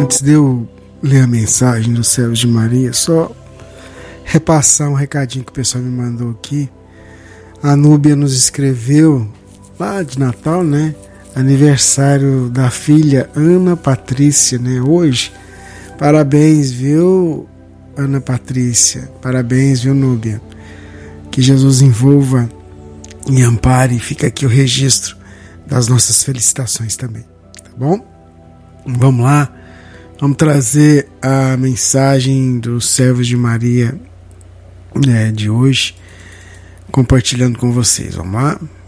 Antes de eu ler a mensagem dos Servos de Maria, só repassar um recadinho que o pessoal me mandou aqui. A Núbia nos escreveu lá de Natal, né? Aniversário da filha Ana Patrícia, né? Hoje. Parabéns, viu, Ana Patrícia? Parabéns, viu, Núbia? Que Jesus envolva e ampare. Fica aqui o registro das nossas felicitações também, tá bom? Vamos lá. Vamos trazer a mensagem dos Servos de Maria de hoje, compartilhando com vocês. Vamos lá?